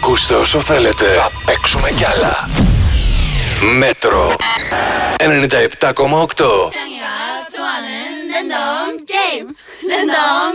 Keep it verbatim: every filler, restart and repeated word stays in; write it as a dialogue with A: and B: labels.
A: ακούστε όσο θέλετε. Θα παίξουμε κι άλλα. Μέτρο ενενήντα επτά κόμμα οκτώ.
B: 좋아하는 랜덤 게임 랜덤